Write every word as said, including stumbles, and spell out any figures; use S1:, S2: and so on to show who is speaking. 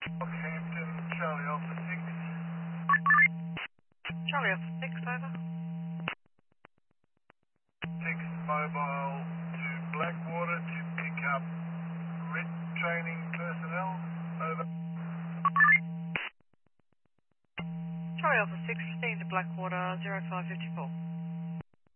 S1: Hampton, Charlie Alpha six.
S2: Charlie Alpha six, over.
S1: six mobile to Blackwater to pick up R I T training personnel. Over.
S2: Charlie Alpha six, fifteen to Blackwater, zero five five four.